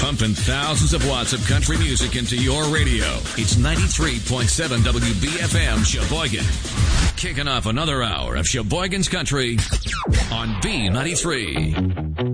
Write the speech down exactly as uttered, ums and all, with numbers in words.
pumping thousands of watts of country music into your radio. It's ninety-three point seven W B F M Sheboygan. Kicking off another hour of Sheboygan's Country on B ninety-three.